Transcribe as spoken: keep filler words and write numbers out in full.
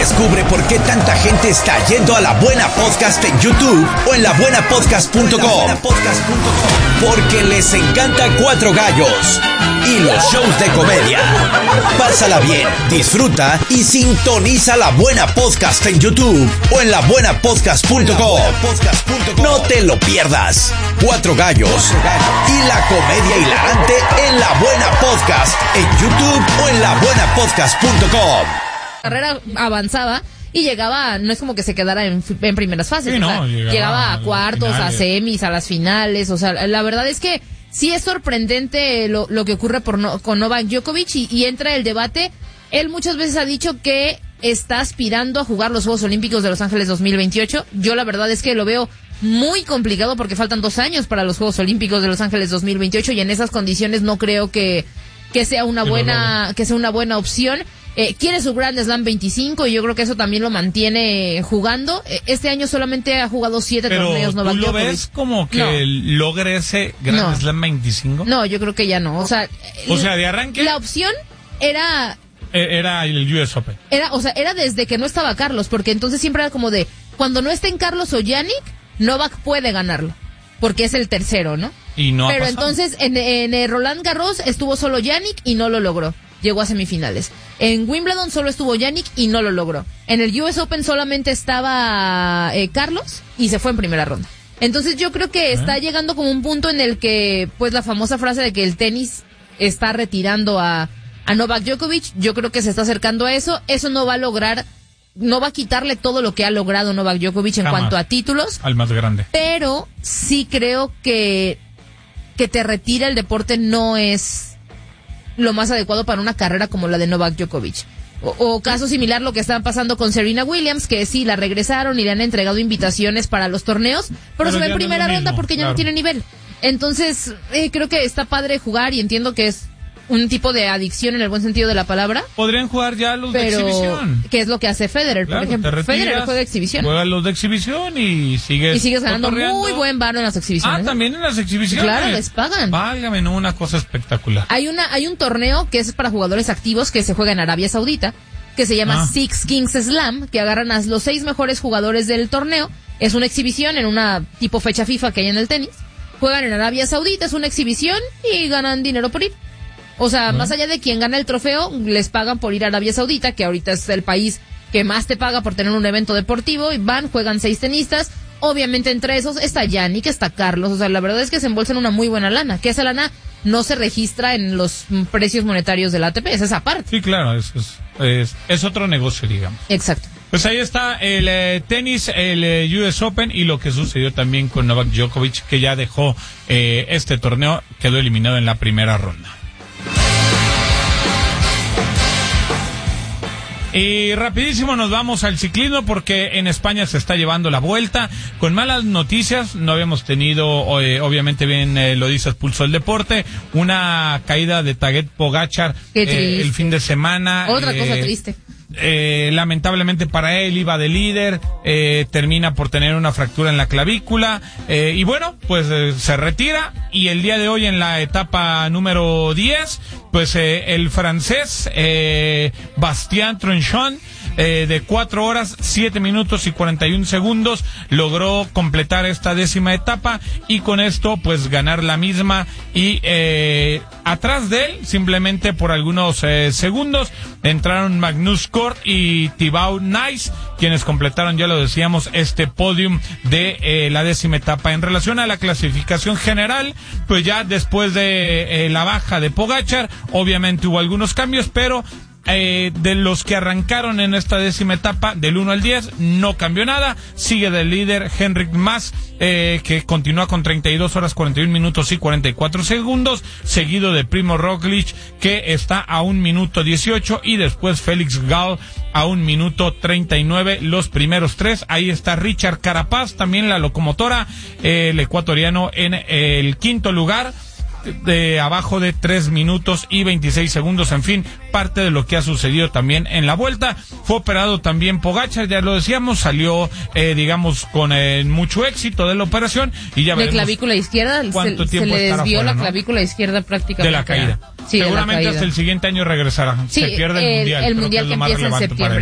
Descubre por qué tanta gente está yendo a La Buena Podcast en YouTube o en la buena podcast punto com. Porque les encanta Cuatro Gallos y los shows de comedia. Pásala bien, disfruta y sintoniza La Buena Podcast en YouTube o en la buena podcast punto com. No te lo pierdas. Cuatro Gallos y la comedia hilarante en La Buena Podcast en YouTube o en la buena podcast punto com. Carrera avanzaba y llegaba, no es como que se quedara en, en primeras fases, sí, no, o sea, llegaba, llegaba a cuartos, a, finales. a semis, a las finales, o sea, la verdad es que sí es sorprendente lo, lo que ocurre por no, con Novak Djokovic y, y entra el debate. Él muchas veces ha dicho que está aspirando a jugar los Juegos Olímpicos de Los Ángeles dos mil veintiocho. Yo la verdad es que lo veo muy complicado porque faltan dos años para los Juegos Olímpicos de Los Ángeles dos mil veintiocho y en esas condiciones no creo que, que sea una buena, que sea una buena opción. Eh, quiere su Grand Slam veinticinco y yo creo que eso también lo mantiene jugando. Eh, este año solamente ha jugado siete Pero torneos Novak ¿tú lo Djokovic. ves como que No. logre ese Grand No. Slam veinticinco? No, yo creo que ya no. O sea, O sea, de arranque la opción era eh, era el U S Open. era, o sea, era desde que no estaba Carlos, porque entonces siempre era como de cuando no estén Carlos o Yannick, Novak puede ganarlo, porque es el tercero, ¿no? Y no ha Pero pasado. entonces en, en el Roland Garros estuvo solo Yannick y no lo logró. Llegó a semifinales. En Wimbledon solo estuvo Yannick y no lo logró. En el U S Open solamente estaba eh, Carlos y se fue en primera ronda. Entonces yo creo que está llegando como un punto en el que, pues la famosa frase de que el tenis está retirando a, a Novak Djokovic, yo creo que se está acercando a eso. Eso no va a lograr, no va a quitarle todo lo que ha logrado Novak Djokovic en Jamás. cuanto a títulos. Al más grande. Pero sí creo que que te retira el deporte no es lo más adecuado para una carrera como la de Novak Djokovic. O, o caso similar lo que estaba pasando con Serena Williams, que sí, la regresaron y le han entregado invitaciones para los torneos, pero, Pero se va ya en no es primera lo ronda mismo, porque ya claro. no tiene nivel. Entonces, eh, creo que está padre jugar y entiendo que es un tipo de adicción en el buen sentido de la palabra, Podrían jugar ya los de pero exhibición. ¿qué es lo que hace Federer, Claro, por ejemplo? te retiras, Federer juega exhibición Juega los de exhibición y sigues y sigues ganando cotorreando. muy buen varo en las exhibiciones. Ah, ¿eh? también en las exhibiciones. Claro, les pagan. Válgame, no, una cosa espectacular. Hay una, hay un torneo que es para jugadores activos que se juega en Arabia Saudita, que se llama Ah. Six Kings Slam, que agarran a los seis mejores jugadores del torneo. Es una exhibición en una tipo fecha FIFA que hay en el tenis. Juegan en Arabia Saudita, es una exhibición y ganan dinero por ir. O sea, Ah. más allá de quien gana el trofeo, les pagan por ir a Arabia Saudita, que ahorita es el país que más te paga por tener un evento deportivo, y van, juegan seis tenistas. Obviamente entre esos está Yannick, está Carlos, o sea, la verdad es que se embolsan una muy buena lana, que esa lana no se registra en los mm, precios monetarios del A T P, es esa parte. Sí, claro, es, es, es, es otro negocio, digamos. Exacto. Pues ahí está el eh, tenis, el eh, U S Open y lo que sucedió también con Novak Djokovic, que ya dejó eh, este torneo, quedó eliminado en la primera ronda. Y rapidísimo nos vamos al ciclismo porque en España se está llevando la vuelta con malas noticias. No habíamos tenido, eh, obviamente bien eh, lo dices, Pulso el Deporte, una caída de Tadej Pogačar Qué eh, triste. el fin de semana. Otra eh, cosa triste. Eh, lamentablemente para él iba de líder, eh, termina por tener una fractura en la clavícula eh, y bueno, pues eh, se retira y el día de hoy en la etapa número diez, pues eh, el francés eh, Bastien Tronchon eh, de cuatro horas, siete minutos y cuarenta y un segundos logró completar esta décima etapa y con esto pues ganar la misma y eh, atrás de él, simplemente por algunos eh, segundos, entraron Magnus Cort y Thibaut Nice, quienes completaron, ya lo decíamos, este podium de eh, la décima etapa. En relación a la clasificación general, pues ya después de eh, la baja de Pogačar, obviamente hubo algunos cambios, pero Eh, de los que arrancaron en esta décima etapa, del uno al diez, no cambió nada. Sigue del líder Henrik Mas, eh, que continúa con treinta y dos horas, cuarenta y un minutos y cuarenta y cuatro segundos, seguido de Primo Roglic, que está a un minuto dieciocho, y después Félix Gall a un minuto treinta y nueve, los primeros tres. Ahí está Richard Carapaz, también la locomotora, eh, el ecuatoriano en eh, el quinto lugar, de abajo de tres minutos y veintiséis segundos. En fin, parte de lo que ha sucedido también en la vuelta. Fue operado también Pogačar, ya lo decíamos, salió eh, digamos con eh, mucho éxito de la operación y ya De veremos clavícula izquierda, cuánto se, tiempo se le estará desvió fuera, la ¿no? clavícula izquierda prácticamente. de la caída. Sí, Seguramente de la hasta caída. el siguiente año regresará. Sí, Se pierde el, el- mundial. el creo mundial es que lo más empieza en relevante para él. septiembre.